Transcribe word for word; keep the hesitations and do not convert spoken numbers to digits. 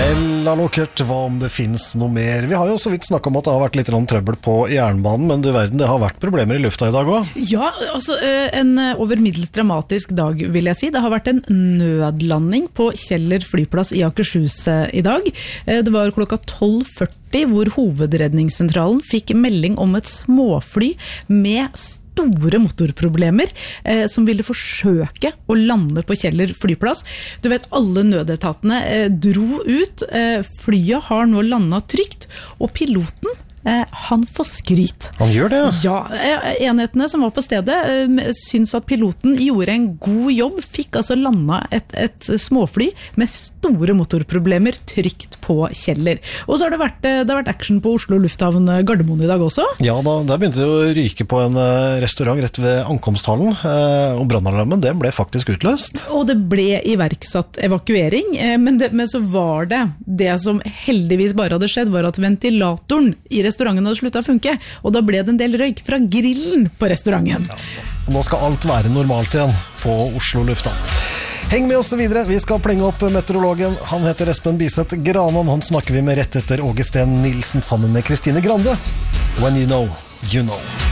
Ella Lokert, hva om det finnes noe mer? Vi har jo så vidt snakket om at det har vært litt trøbbel på jernbanen, men du verden, det har vært problemer i lufta i dag også. Ja, altså en over middels dramatisk dag vil jeg si. Det har vært en nødlanding på Kjeller flyplass i Akershus i dag. Det var klokka tolv førti hvor hovedredningssentralen fikk melding om et småfly med store motorproblemer eh, som ville forsøke å lande på Kjeller flyplass. Du vet, alle nødetatene eh, dro ut. Eh, flyet har nå landet trygt, og piloten Eh, han får skryt. Han gjør det, ja. Ja, enhetene som var på stedet eh, syns at piloten gjorde en god jobb, fikk altså landet et, et småfly med store motorproblemer trygt på Kjeller. Og så har det vært, det har vært action på Oslo Lufthavn Gardermoen i dag også. Ja, da, der begynte det å ryke på en restaurant rett ved ankomsthallen, eh, og brannalarmen, den ble faktisk utløst. Og det ble iverksatt evakuering, eh, men, det, men så var det det som heldigvis bare hadde skjedd, var at ventilatoren i restauranten hadde sluttet å funke, og da ble det en del røyk fra grillen på restauranten. Ja, og nå skal alt være normalt igjen på Oslo Lufthavn. Heng med oss videre, vi skal plenge opp meteorologen. Han heter Espen Biseth Granan, han snakker vi med rett etter Åge Steen Nilsen sammen med Kristine Grande. When you know, you know.